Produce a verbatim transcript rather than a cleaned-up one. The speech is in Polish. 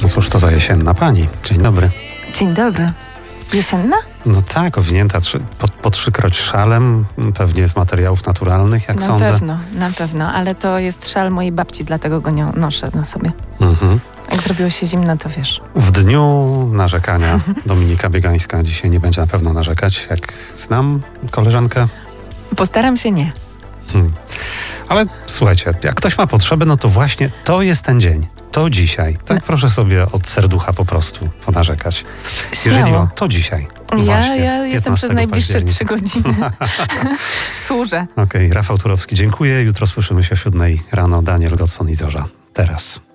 No cóż to za jesienna pani. Dzień dobry. Dzień dobry. Jesienna? No tak, owinięta trzy, po, po trzykroć szalem, pewnie z materiałów naturalnych, jak na sądzę. Na pewno, na pewno, ale to jest szal mojej babci, dlatego go nie noszę na sobie. Mhm. Jak zrobiło się zimno, to wiesz. W dniu narzekania Dominika Biegańska dzisiaj nie będzie na pewno narzekać, jak znam koleżankę. Postaram się nie. Hmm. Ale słuchajcie, jak ktoś ma potrzebę, no to właśnie to jest ten dzień. To dzisiaj. Tak no. Proszę sobie od serducha po prostu ponarzekać. Śmiało. Jeżeli o, to dzisiaj. Ja, właśnie, ja jestem przez najbliższe trzy godziny. Służę. Okej, okay, Rafał Turowski, dziękuję. Jutro słyszymy się o siódmej rano. Daniel Godson i Zorza. Teraz.